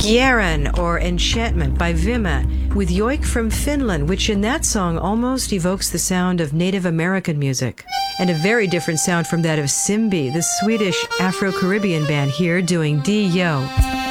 Gieran, or Enchantment by Vimma, with Joik from Finland, which in that song almost evokes the sound of Native American music. And a very different sound from that of Simbi, the Swedish Afro-Caribbean band here doing Dio.